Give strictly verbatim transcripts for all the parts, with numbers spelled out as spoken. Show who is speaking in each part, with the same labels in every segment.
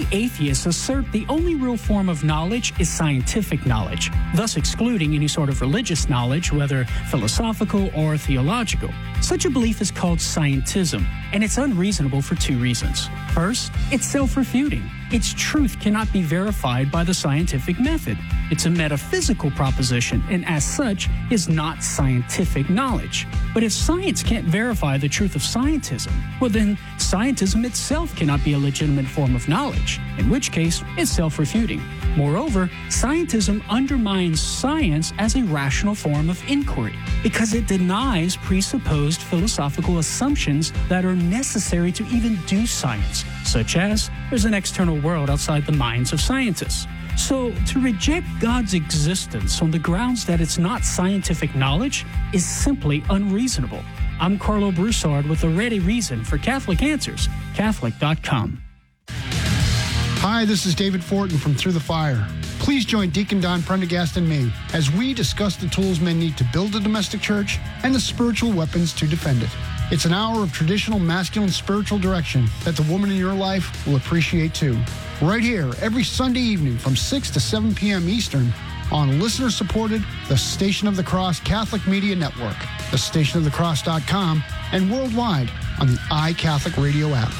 Speaker 1: atheists assert the only real form of knowledge is scientific knowledge, thus excluding any sort of religious knowledge, whether philosophical or theological. Such a belief is called scientism, and it's unreasonable for two reasons. First, it's self-refuting. Its truth cannot be verified by the scientific method. It's a metaphysical proposition, and as such, is not scientific knowledge. But if science can't verify the truth of scientism, well then, scientism itself cannot be a legitimate form of knowledge, in which case, it's self-refuting. Moreover, scientism undermines science as a rational form of inquiry, because it denies presupposed philosophical assumptions that are necessary to even do science, such as there's an external world outside the minds of scientists. So, to reject God's existence on the grounds that it's not scientific knowledge is simply unreasonable. I'm Carlo Broussard with a ready reason for Catholic Answers, Catholic dot com.
Speaker 2: Hi, this is David Fortin from Through the Fire. Please join Deacon Don Prendergast and me as we discuss the tools men need to build a domestic church and the spiritual weapons to defend it. It's an hour of traditional masculine spiritual direction that the woman in your life will appreciate too. Right here, every Sunday evening from six to seven p.m. Eastern on listener-supported The Station of the Cross Catholic Media Network, the station of the cross dot com, and worldwide on the iCatholic Radio app.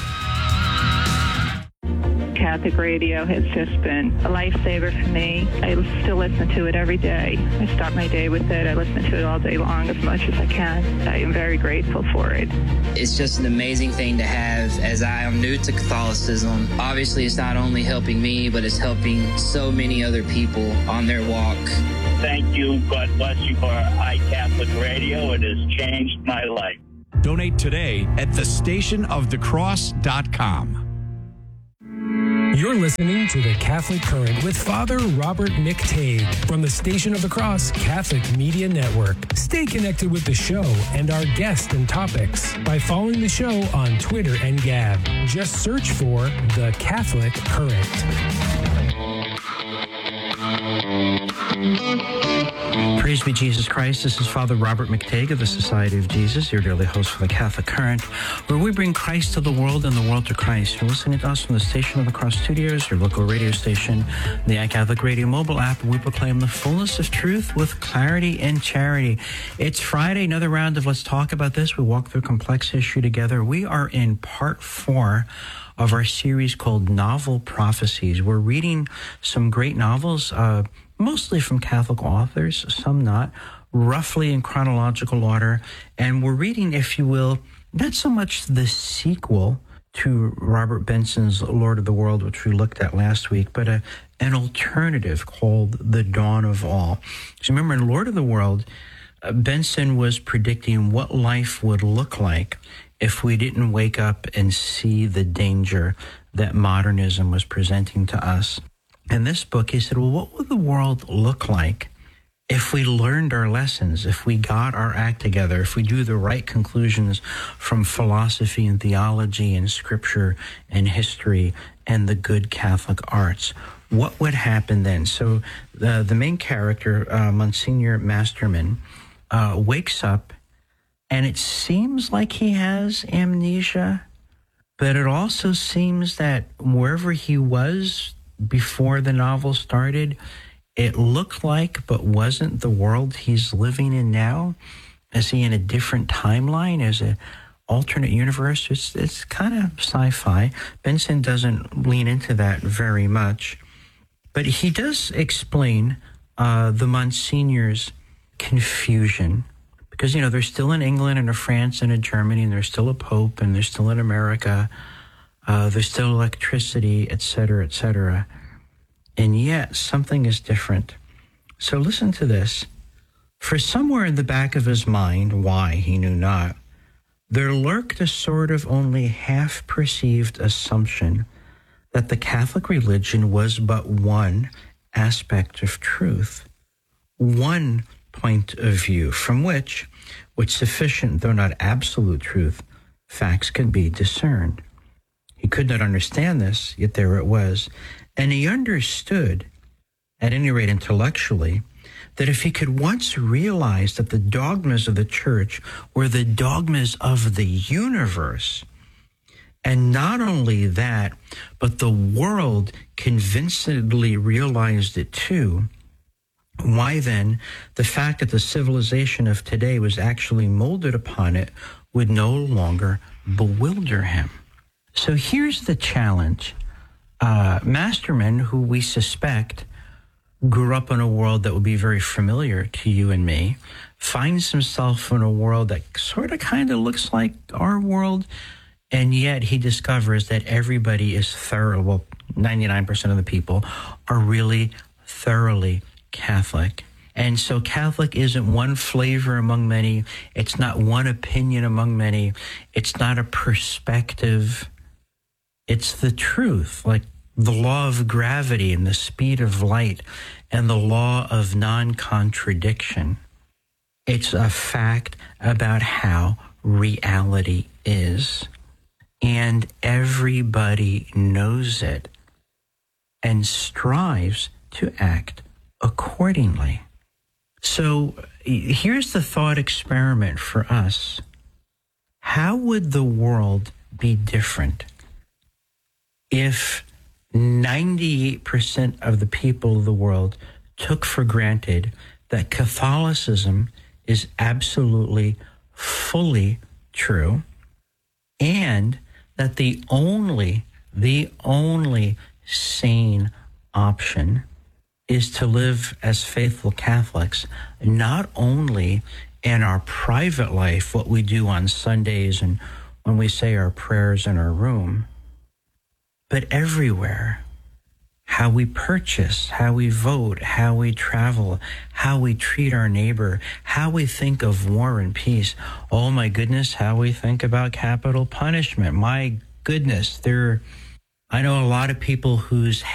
Speaker 3: Catholic radio has just been a lifesaver for me. I still listen to it every day. I start my day with it. I listen to it all day long as much as I can. I am very grateful for it.
Speaker 4: It's just an amazing thing to have as I am new to Catholicism. Obviously, it's not only helping me, but it's helping so many other people on their walk.
Speaker 5: Thank you. God bless you for iCatholic Radio. It has changed my life.
Speaker 6: Donate today at the station of the cross dot com.
Speaker 7: You're listening to The Catholic Current with Father Robert McTague from the Station of the Cross Catholic Media Network. Stay connected with the show and our guests and topics by following the show on Twitter and Gab. Just search for The Catholic Current.
Speaker 8: Praise be Jesus Christ. This is Father Robert McTague of the Society of Jesus, your daily host for the Catholic Current, where we bring Christ to the world and the world to Christ. You're listening to us from the Station of the Cross Studios, your local radio station, the iCatholic Radio mobile app. We proclaim the fullness of truth with clarity and charity. It's Friday, another round of Let's Talk About This. We walk through complex issue together. We are in part four of our series called Novel Prophecies. We're reading some great novels, uh, mostly from Catholic authors, some not, roughly in chronological order. And we're reading, if you will, not so much the sequel to Robert Benson's Lord of the World, which we looked at last week, but a, an alternative called The Dawn of All. So remember, in Lord of the World, uh, Benson was predicting what life would look like if we didn't wake up and see the danger that modernism was presenting to us. In this book, he said, well, what would the world look like if we learned our lessons, if we got our act together, if we drew the right conclusions from philosophy and theology and scripture and history and the good Catholic arts? What would happen then? So the, the main character, uh, Monsignor Masterman, uh, wakes up, and it seems like he has amnesia, but it also seems that wherever he was before the novel started, it looked like but wasn't the world he's living in now. Is he in a different timeline? Is it alternate universe? It's, it's kind of sci-fi. Benson doesn't lean into that very much, but he does explain uh, the Monsignor's confusion. Because, you know, they're still in England and a France and a Germany, and there's still a Pope, and they're still in America. Uh, there's still electricity, et cetera, et cetera. And yet, something is different. So listen to this. For somewhere in the back of his mind, why, he knew not, there lurked a sort of only half-perceived assumption that the Catholic religion was but one aspect of truth, one point of view from which, with sufficient, though not absolute truth, facts could be discerned. He could not understand this, yet there it was. And he understood, at any rate intellectually, that if he could once realize that the dogmas of the Church were the dogmas of the universe, And not only that, but the world convincingly realized it too. Why then, the fact that the civilization of today was actually molded upon it would no longer bewilder him. So here's the challenge. Uh, Masterman, who we suspect grew up in a world that would be very familiar to you and me, finds himself in a world that sort of kind of looks like our world, and yet he discovers that everybody is thorough, well, ninety-nine percent of the people are really thoroughly Catholic. And so Catholic isn't one flavor among many. It's not one opinion among many. It's not a perspective. It's the truth, like the law of gravity and the speed of light and the law of non-contradiction. It's a fact about how reality is. And everybody knows it and strives to act accordingly. So here's the thought experiment for us. How would the world be different if ninety-eight percent of the people of the world took for granted that Catholicism is absolutely, fully true, and that the only, the only sane option is to live as faithful Catholics, not only in our private life, what we do on Sundays and when we say our prayers in our room, but everywhere. How we purchase, how we vote, how we travel, how we treat our neighbor, how we think of war and peace. Oh my goodness, how we think about capital punishment. My goodness, there, I know a lot of people whose